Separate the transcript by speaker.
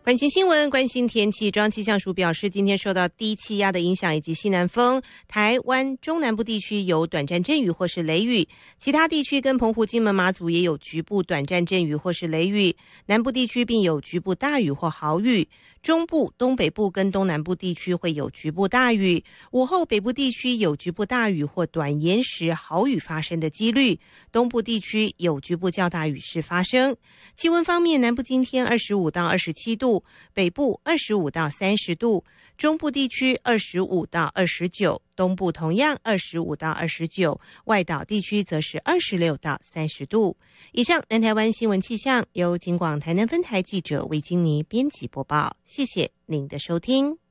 Speaker 1: 关心新闻，关心天气。中央气象署表示，今天受到低气压的影响以及西南风，台湾中南部地区有短暂阵雨或是雷雨，其他地区跟澎湖、金门、马祖也有局部短暂阵雨或是雷雨，南部地区并有局部大雨或豪雨。中部、东北部跟东南部地区会有局部大雨，午后北部地区有局部大雨或短延时豪雨发生的几率，东部地区有局部较大雨势发生。气温方面，南部今天25到27度，北部25到30度，中部地区25到29，东部同样25到29，外岛地区则是26到30度。以上南台湾新闻气象由警广台南分台记者魏金妮编辑播报，谢谢您的收听。